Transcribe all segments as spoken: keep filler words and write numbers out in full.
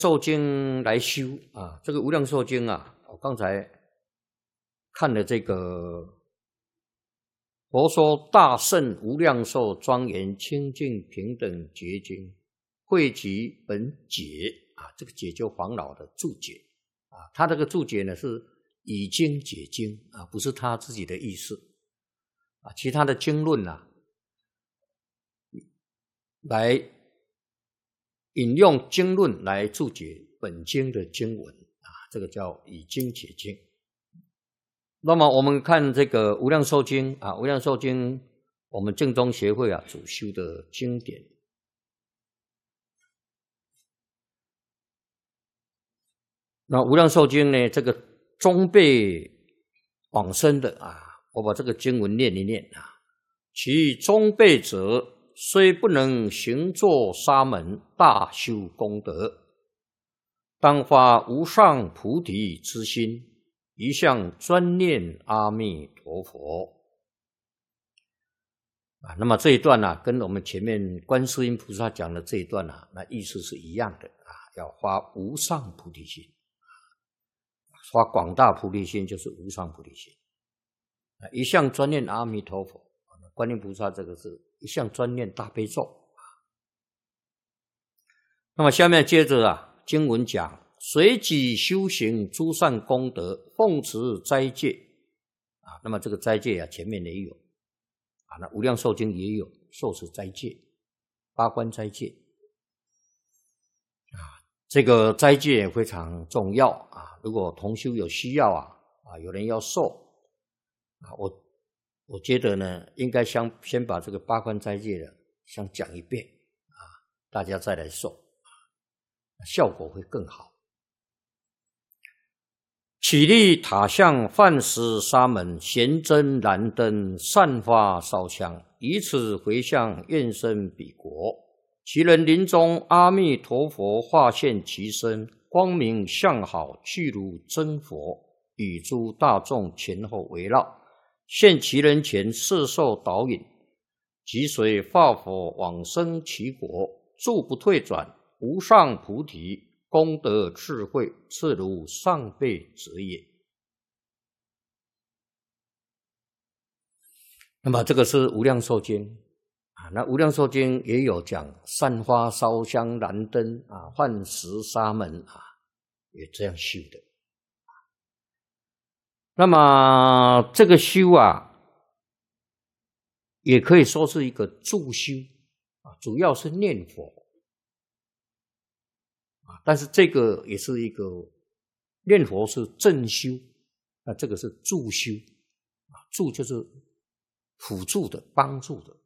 寿经来修啊，这个无量寿经啊，我刚才看了这个佛说大圣无量寿庄严清净平等觉经，汇集本解啊，这个解就黄老的注解啊，他这个注解呢是以经解经啊，不是他自己的意思啊，其他的经论啊，来引用经论来注解本经的经文啊，这个叫以经解经。那么我们看这个无量寿经啊，无量寿经我们正宗协会啊主修的经典。那无量寿经呢，这个终辈往生的啊，我把这个经文念一念啊，其终辈者，虽不能行作沙门大修功德，当发无上菩提之心，一向专念阿弥陀佛啊。那么这一段啊，跟我们前面观世音菩萨讲的这一段啊，那意思是一样的啊，要发无上菩提心，发广大菩提心就是无上菩提心啊，一向专念阿弥陀佛。观音菩萨这个是一向专念大悲咒。那么下面接着啊，经文讲随己修行诸善功德，奉持斋戒啊。那么这个斋戒啊，前面也有啊，那无量寿经也有受持斋戒，八关斋戒啊。这个斋戒也非常重要啊。如果同修有需要啊，啊，有人要受啊，我。我觉得呢，应该先先把这个八关斋戒的先讲一遍啊，大家再来受，效果会更好。起立塔向饭食沙门，咸真燃灯，散发烧香，以此回向愿生彼国。其人临终，阿弥陀佛化现其身，光明相好，具如真佛，与诸大众前后围绕。现其人前摄受导引，即随化佛往生其国，住不退转，无上菩提，功德智慧，次如上辈者也。那么这个是无量寿经啊，那无量寿经也有讲散花烧香燃灯啊，饭食沙门啊，也这样修的。那么这个修啊，也可以说是一个助修啊，主要是念佛啊，但是这个也是一个念佛是正修，那这个是助修啊，助就是辅助的、帮助的。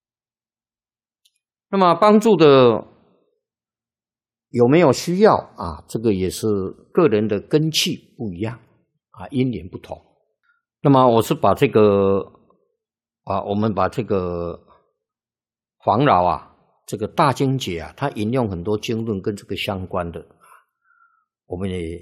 那么帮助的有没有需要啊？这个也是个人的根器不一样。啊，因缘不同。那么我是把这个啊，我们把这个黄老啊，这个大经解啊，他引用很多经论跟这个相关的，我们也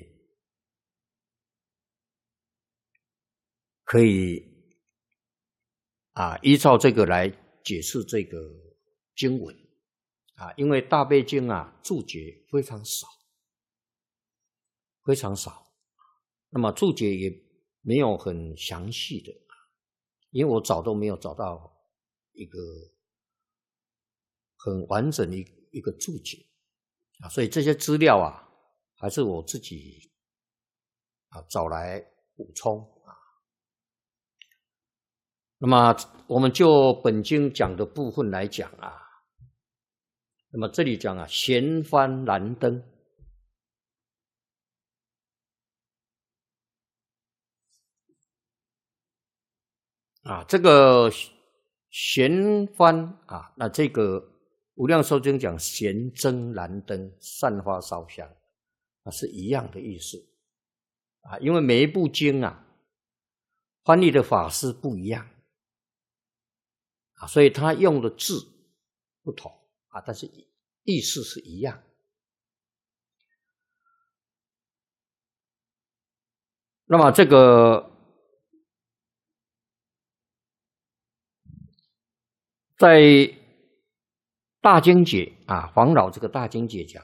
可以啊依照这个来解释这个经文啊，因为大悲经啊注解非常少，非常少。那么注解也没有很详细的，因为我找都没有找到一个很完整的一个注解啊，所以这些资料啊，还是我自己啊找来补充啊。那么我们就本经讲的部分来讲啊，那么这里讲啊，咸幡燃灯。啊，这个咸幡啊，那这个无量寿经讲咸真燃灯，散发烧香，啊是一样的意思啊，因为每一部经啊，翻译的法师不一样啊，所以他用的字不同啊，但是意思是一样。那么这个在大经解啊，黄老这个大经解讲